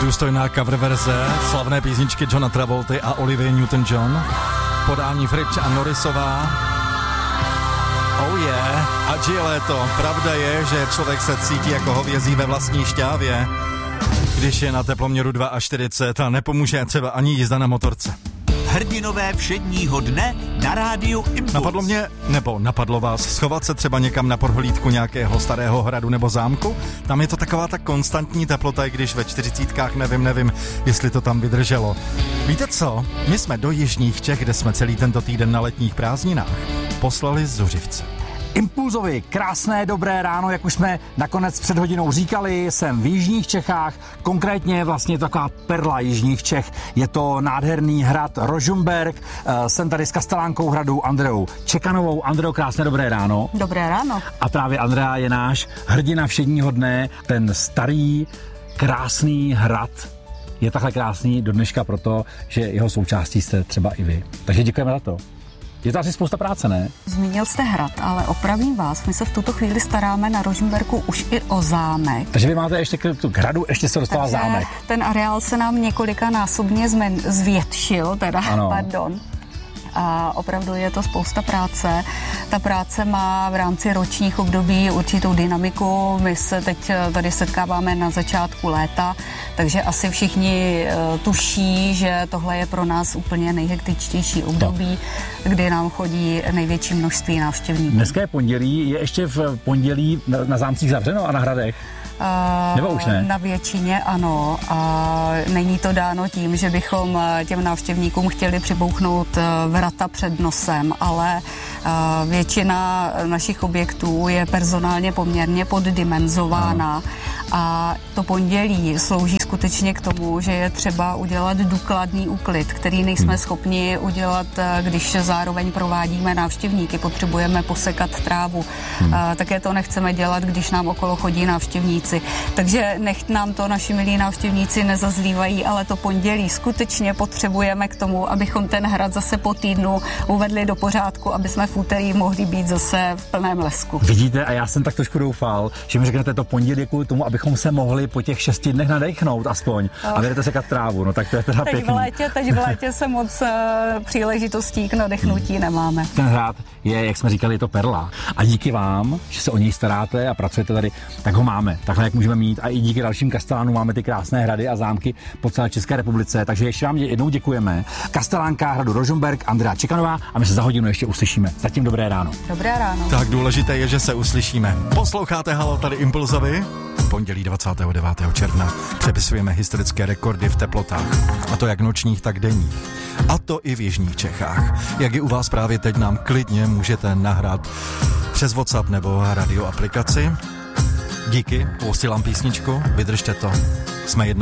důstojná cover verze slavné písničky Johna Travolty a Olivia Newton-John. Podání Fritsch a Norrisová. Oh yeah, ať je léto. Pravda je, že člověk se cítí jako hovězí ve vlastní šťávě, když je na teploměru 42 a nepomůže třeba ani jízda na motorce. Hrdinové všedního dne na rádiu Impuls. Napadlo mě, nebo napadlo vás, schovat se třeba někam na prohlídku nějakého starého hradu nebo zámku? Tam je to taková ta konstantní teplota, i když ve 40 nevím, jestli to tam vydrželo. Víte co? My jsme do Jižních Čech, kde jsme celý tento týden na letních prázdninách, poslali zuřivce. Impulzovi krásné dobré ráno, jak už jsme nakonec před hodinou říkali, jsem v Jižních Čechách, konkrétně vlastně taková perla Jižních Čech, je to nádherný hrad Rožmberk, jsem tady s kastelánkou hradu Andreou Čekanovou. Andreo, krásné dobré ráno. Dobré ráno. A právě Andrea je náš hrdina všedního dne, ten starý, krásný hrad je takhle krásný do dneška proto, že jeho součástí jste třeba i vy. Takže děkujeme za to. Je to asi spousta práce, ne? Zmínil jste hrad, ale opravím vás, my se v tuto chvíli staráme na Rožmberku už i o zámek. Takže vy máte ještě k hradu, ještě se dostává zámek. Ten areál se nám několikanásobně zvětšil, pardon. A opravdu je to spousta práce. Ta práce má v rámci ročních období určitou dynamiku. My se teď tady setkáváme na začátku léta, takže asi všichni tuší, že tohle je pro nás úplně nejhektičtější období, kdy nám chodí největší množství návštěvníků. Dneska je pondělí, je ještě v pondělí na zámcích zavřeno a na hradech? Nebo už ne? Na většině ano. A není to dáno tím, že bychom těm návštěvníkům chtěli přibouchnout vrata před nosem, ale většina našich objektů je personálně poměrně poddimenzována. A to pondělí slouží skutečně k tomu, že je třeba udělat důkladný úklid, který nejsme schopni udělat, když zároveň provádíme návštěvníky. Potřebujeme posekat trávu. Také to nechceme dělat, když nám okolo chodí návštěvníci. Takže nech nám to naši milí návštěvníci nezazlívají, ale to pondělí skutečně potřebujeme k tomu, abychom ten hrad zase po týdnu uvedli do pořádku, aby jsme v úterý mohli být zase v plném lesku. Vidíte, a já jsem tak trošku doufal, že mi řeknete to pondělí kvůli tomu, abychom se mohli po těch 6 dnech nadechnout aspoň a jdete sekat trávu, no tak to je teda pěkný. Teď v létě se moc příležitostí k nadechnutí nemáme. Ten hrad je, jak jsme říkali, je to perla. A díky vám, že se o něj staráte a pracujete tady, tak ho máme. Takhle, jak můžeme mít. A i díky dalším kastelánům máme ty krásné hrady a zámky po celé České republice. Takže ještě vám jednou děkujeme. Kastelánka hradu Rožmberk, Andrea Čekanová, a my se za hodinu ještě uslyšíme. Zatím dobré ráno. Dobré ráno. Tak důležité je, že se uslyšíme. Posloucháte Halo tady Impulzovi? Pondělí 29. června přepisujeme historické rekordy v teplotách. A to jak nočních, tak denních. A to i v Jižních Čechách. Jak je u vás právě teď, nám klidně můžete nahrát přes WhatsApp nebo radio aplikaci. Díky, posílám písničku, vydržte to. Jsme jedna